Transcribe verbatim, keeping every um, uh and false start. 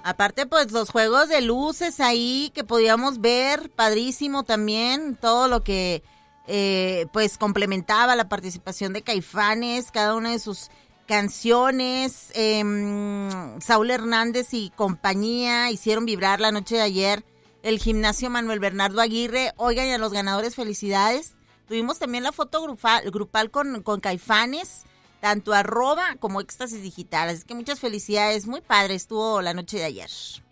Aparte, pues, los juegos de luces ahí que podíamos ver, padrísimo también, todo lo que, eh, pues, complementaba la participación de Caifanes, cada una de sus canciones. Eh, Saúl Hernández y compañía hicieron vibrar la noche de ayer el gimnasio Manuel Bernardo Aguirre. Oigan, y a los ganadores, felicidades. Tuvimos también la foto grupal, grupal con, con Caifanes, tanto arroba como éxtasis digital. Así que muchas felicidades, muy padre estuvo la noche de ayer.